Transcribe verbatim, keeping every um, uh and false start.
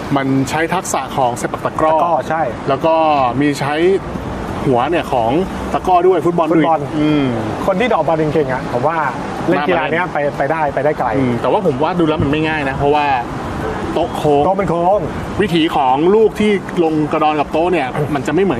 มันใช้ทักษะของเซปักตะกร้อก็ใช่แล้วก็มีใช้หัวเนี่ยของตะกร้อด้วยฟุตบอลฟุด้วตยบอลอืมคนที่เดอกบอลเก่งๆอ่ะผมว่าเล่นกีฬาเนี้ยไปไปได้ไปได้ไกลอืมแต่ว่าผมว่าดูแล้วมันไม่ง่ายนะ เพราะว่าโต๊ะโค้งโต๊ะเป็นโค้งวิถีของลูกที่ลงกระดอนกับโต๊ะเนี่ยมันจะไม่เหมือน